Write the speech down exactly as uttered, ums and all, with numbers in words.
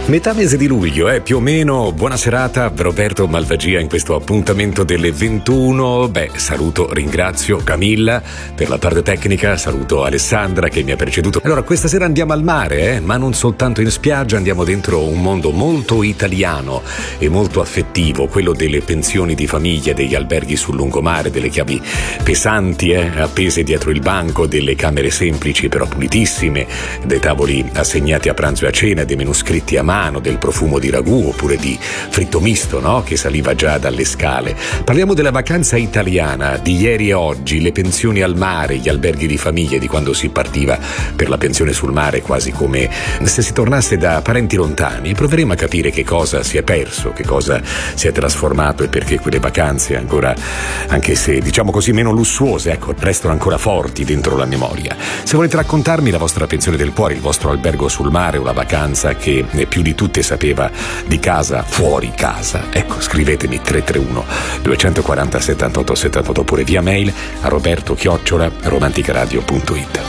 Metà mese di luglio, eh, più o meno. Buona serata, Roberto Malvagia in questo appuntamento delle ventuno. Beh, saluto, ringrazio Camilla per la parte tecnica, saluto Alessandra che mi ha preceduto. Allora, questa sera andiamo al mare, eh, ma non soltanto in spiaggia, andiamo dentro un mondo molto italiano e molto affettivo, quello delle pensioni di famiglia, degli alberghi sul lungomare, delle chiavi pesanti, eh, appese dietro il banco, delle camere semplici però pulitissime, dei tavoli assegnati a pranzo e a cena, dei menù scritti a mano, del profumo di ragù oppure di fritto misto, no? Che saliva già dalle scale. Parliamo della vacanza italiana di ieri e oggi, le pensioni al mare, gli alberghi di famiglia, di quando si partiva per la pensione sul mare quasi come se si tornasse da parenti lontani. Proveremo a capire che cosa si è perso, che cosa si è trasformato e perché quelle vacanze ancora, anche se diciamo così meno lussuose, ecco, restano ancora forti dentro la memoria. Se volete raccontarmi la vostra pensione del cuore, il vostro albergo sul mare o la vacanza che più di tutte sapeva di casa fuori casa, ecco, scrivetemi tre tre uno due quattro zero settantotto settantotto oppure via mail a roberto chiocciola romanticaradio punto it.